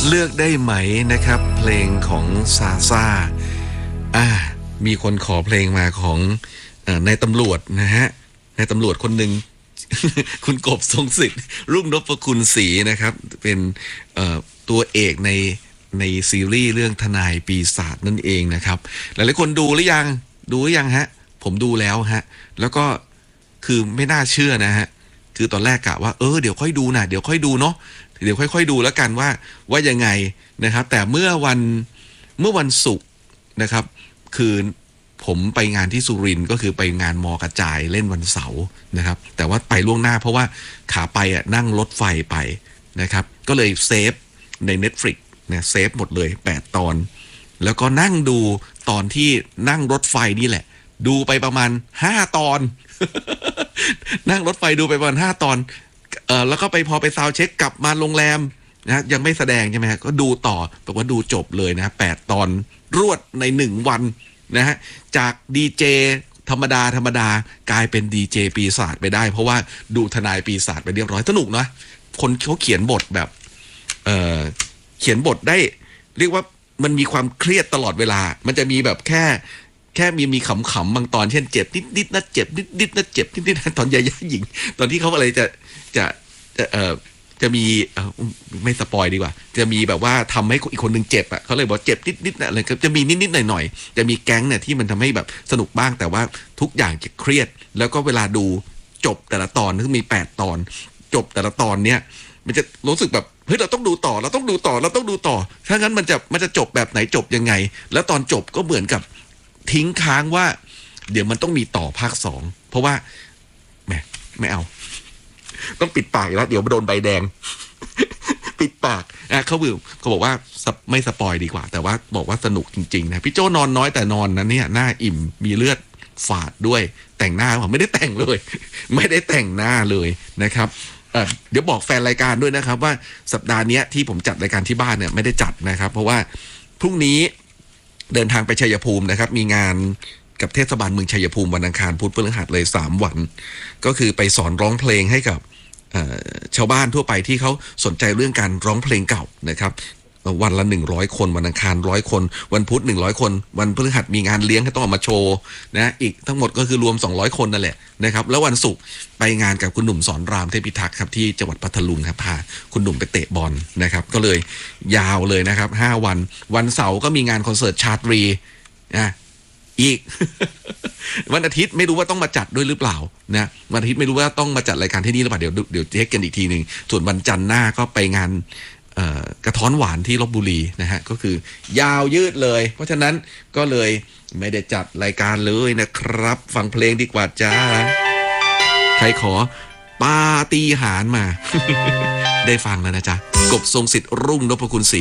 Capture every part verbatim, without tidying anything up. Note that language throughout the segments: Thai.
เลือกได้ไหมนะครับเพลงของซาซ่าอ่ามีคนขอเพลงมาของนายตำรวจนะฮะนายตำรวจคนหนึ่ง คุณกบทรงสิทธิ์รุ่งนพคุณศรีนะครับเป็นตัวเอกในในซีรีส์เรื่องทนายปีศาจนั่นเองนะครับหลายๆคนดูหรือยังดูหรือยังฮะผมดูแล้วฮะแล้วก็คือไม่น่าเชื่อนะฮะคือตอนแรกกะว่าเออเดี๋ยวค่อยดูนะเดี๋ยวค่อยดูเนาะเดี๋ยวค่อยๆดูแล้วกันว่าว่ายังไงนะครับแต่เมื่อวันเมื่อวันศุกร์นะครับคือผมไปงานที่สุรินทร์ก็คือไปงานมอกระจายเล่นวันเสาร์นะครับแต่ว่าไปล่วงหน้าเพราะว่าขาไปอ่ะนั่งรถไฟไปนะครับก็เลยเซฟใน Netflix เนี่ยเซฟหมดเลยแปดตอนแล้วก็นั่งดูตอนที่นั่งรถไฟนี่แหละดูไปประมาณห้าตอน นั่งรถไฟดูไปประมาณห้าตอนเออแล้วก็ไปพอไปซาวด์เช็คกลับมาโรงแรมนะยังไม่แสดงใช่ไหมฮะก็ดูต่อบอกว่าดูจบเลยนะแปดตอนรวดในหนึ่งวันนะฮะจากดีเจธรรมดาธรรมดากลายเป็นดีเจปีศาจไปได้เพราะว่าดูทนายปีศาจไปเรียบร้อยสนุกนะคนเขาเขียนบทแบบเออเขียนบทได้เรียกว่ามันมีความเครียดตลอดเวลามันจะมีแบบแค่แค่มีมีขำๆบางตอนเช่นเจ็บนิดๆนะเจ็บนิดๆนะเจ็บนิดๆนะตอนยาย่าหญิงตอนที่เขาอะไรจะจะจะเออจะมีไม่สปอยดีกว่าจะมีแบบว่าทำให้อีกคนนึงเจ็บอ่ะเขาเลยบอกเจ็บนิดๆนะอะไรจะมีนิดๆหน่อยๆจะมีแก๊งเนี่ยที่มันทำให้แบบสนุกบ้างแต่ว่าทุกอย่างจะเครียดแล้วก็เวลาดูจบแต่ละตอนซึ่งมีแปดตอนจบแต่ละตอนเนี้ยมันจะรู้สึกแบบเฮ้ยเราต้องดูต่อเราต้องดูต่อเราต้องดูต่อถ้างั้นมันจะมันจะจบแบบไหนจบยังไงแล้วตอนจบก็เหมือนกับทิ้งค้างว่าเดี๋ยวมันต้องมีต่อภาคสองเพราะว่าแหมไม่เอาต้องปิดปากแล้วเดี๋ยวโดนใบแดง ปิดปากนะเขาบอกเขาบอกว่าไม่สปอยดีกว่าแต่ว่าบอกว่าสนุกจริงๆนะพี่โจ้นอนน้อยแต่นอนนะเนี่ยหน้าอิ่มมีเลือดฝาดด้วยแต่งหน้าผมไม่ได้แต่งเลย ไม่ได้แต่งหน้าเลยนะครับเอ่อเดี๋ยวบอกแฟนรายการด้วยนะครับว่าสัปดาห์นี้ที่ผมจัดรายการที่บ้านเนี่ยไม่ได้จัดนะครับเพราะว่าพรุ่งนี้เดินทางไปชัยภูมินะครับมีงานกับเทศบาลเมืองชัยภูมิวันอังคารพุธพฤหัสเลยสามวันก็คือไปสอนร้องเพลงให้กับชาวบ้านทั่วไปที่เขาสนใจเรื่องการร้องเพลงเก่านะครับวันละหนึ่งร้อยคนวันอังคารร้อยคนวันพุธหนึ่งร้อยคนวันพฤหัสมีงานเลี้ยงให้ต้องออกมาโชว์นะอีกทั้งหมดก็คือรวมสองร้อยคนนั่นแหละนะครับแล้ววันศุกร์ไปงานกับคุณหนุ่มสอนรามเทพิทักษ์ครับที่จังหวัดพัทลุงครับพาคุณหนุ่มไปเตะบอลนะครับก็เลยยาวเลยนะครับห้าวันวันเสาร์ก็มีงานคอนเสิร์ตชาตรีนะอีก วันอาทิตย์ไม่รู้ว่าต้องมาจัดด้วยหรือเปล่านะวันอาทิตย์ไม่รู้ว่าต้องมาจัดรายการที่นี่หรือเปล่าเดี๋ยวเดี๋ยวเช็คกันอีกทีหนึ่งส่วนวันจันทร์หน้าก็ไปงานกระท้อนหวานที่ลพบุรีนะฮะก็คือยาวยืดเลยเพราะฉะนั้นก็เลยไม่ได้จัดรายการเลยนะครับฟังเพลงดีกว่าจ้าใครขอปาฏิหาริย์มา ได้ฟังแล้วนะจ๊ะกบทรงสิทธิ์รุ่งนพคุณศรี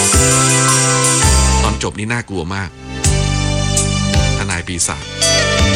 ตอนจบนี่น่ากลัวมากทนายปีศาจ